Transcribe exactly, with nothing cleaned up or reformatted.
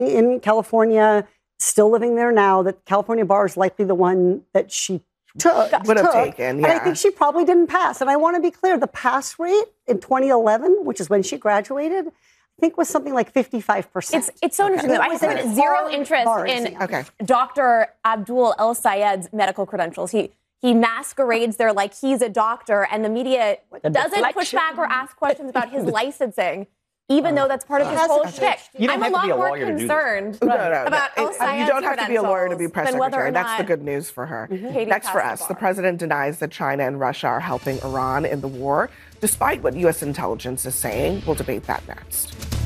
in California, still living there now, that California bar is likely the one that she took. Would have took, taken, yeah. And I think she probably didn't pass. And I want to be clear, the pass rate in twenty eleven, which is when she graduated, I think was something like fifty-five percent. It's, it's so okay. interesting. It I have zero interest in okay. Doctor Abdul El Sayed's medical credentials. He he masquerades there like he's a doctor, and the media the doesn't deflection. push back or ask questions about his licensing, even though that's part of his whole shtick. You don't I'm have a to lot be a more lawyer to do concerned No, no, no. about El It- Sayed's You don't have to be a lawyer to be press than whether secretary. or That's not the good news for her. Katie Next for passed us, the the bar. president denies that China and Russia are helping Iran in the war, despite what U S intelligence is saying. We'll debate that next.